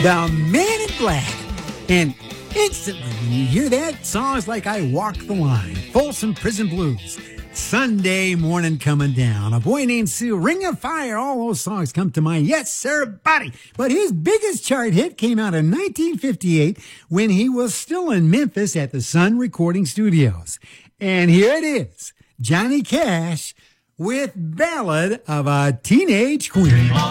The Man in Black. And instantly, when you hear that, songs like I Walk the Line, Folsom Prison Blues, Sunday Morning Coming Down, A Boy Named Sue, Ring of Fire, all those songs come to mind. Yes, sir, buddy. But his biggest chart hit came out in 1958 when he was still in Memphis at the Sun Recording Studios. And here it is, Johnny Cash with Ballad of a Teenage Queen.